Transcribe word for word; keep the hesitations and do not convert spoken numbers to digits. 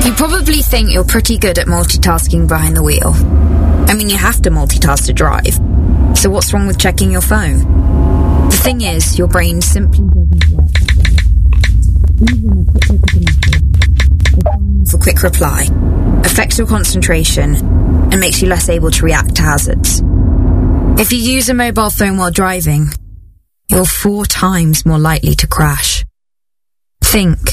You probably think you're pretty good at multitasking behind the wheel. I mean, you have to multitask to drive. So what's wrong with checking your phone? The thing is, your brain simply doesn't work that way. Even a quick look at a message, for quick reply, affects your concentration and makes you less able to react to hazards. If you use a mobile phone while driving, you're four times more likely to crash. Think.